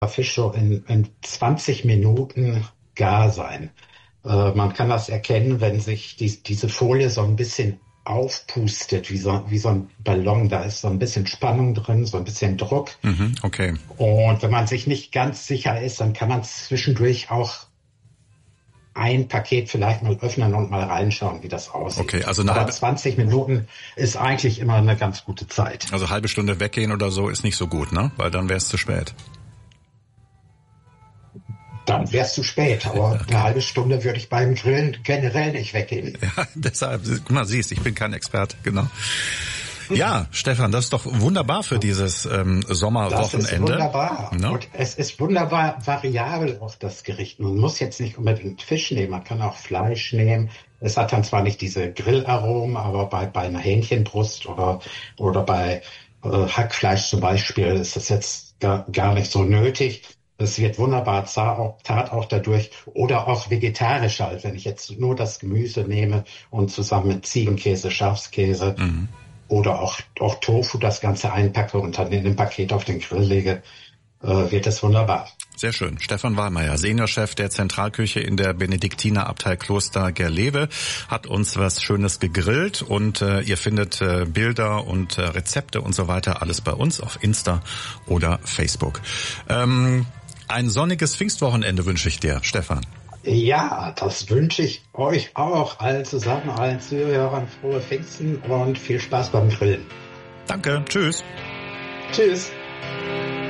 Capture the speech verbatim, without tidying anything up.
Fisch so in, in zwanzig Minuten gar sein. Äh, man kann das erkennen, wenn sich die, diese Folie so ein bisschen aufpustet, wie so, wie so ein Ballon. Da ist so ein bisschen Spannung drin, so ein bisschen Druck. Mhm, okay. Und wenn man sich nicht ganz sicher ist, dann kann man zwischendurch auch ein Paket vielleicht mal öffnen und mal reinschauen, wie das aussieht. Okay, also eine Aber halbe, zwanzig Minuten ist eigentlich immer eine ganz gute Zeit. also halbe Stunde weggehen oder so ist nicht so gut, ne? Weil dann wäre es zu spät. Dann wär's zu spät, aber Okay. eine halbe Stunde würde ich beim Grillen generell nicht weggehen. Ja, deshalb, guck mal, siehst, ich bin kein Experte, genau. Ja, Stefan, das ist doch wunderbar für dieses ähm, Sommerwochenende. Das ist wunderbar. No? Und es ist wunderbar variabel auch das Gericht. Man muss jetzt nicht unbedingt Fisch nehmen, man kann auch Fleisch nehmen. Es hat dann zwar nicht diese Grillaromen, aber bei, bei einer Hähnchenbrust oder, oder bei äh, Hackfleisch zum Beispiel ist das jetzt gar, gar nicht so nötig. Es wird wunderbar zart, zart auch dadurch oder auch vegetarisch halt, wenn ich jetzt nur das Gemüse nehme und zusammen mit Ziegenkäse, Schafskäse mhm. oder auch, auch Tofu das Ganze einpacke und dann in ein Paket auf den Grill lege, äh, wird es wunderbar. Sehr schön. Stefan Wahlmeier, Seniorchef der Zentralküche in der Benediktinerabtei Kloster Gerlewe, hat uns was Schönes gegrillt und äh, ihr findet äh, Bilder und äh, Rezepte und so weiter alles bei uns auf Insta oder Facebook. Ähm, ein sonniges Pfingstwochenende wünsche ich dir, Stefan. Ja, das wünsche ich euch auch, allen zusammen, allen Zuhörern frohe Pfingsten und viel Spaß beim Grillen. Danke, tschüss. Tschüss.